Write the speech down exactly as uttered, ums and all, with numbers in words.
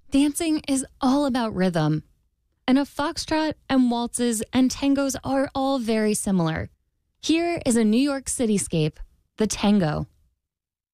Dancing is all about rhythm. And a foxtrot and waltzes and tangos are all very similar. Here is a New York cityscape, the tango.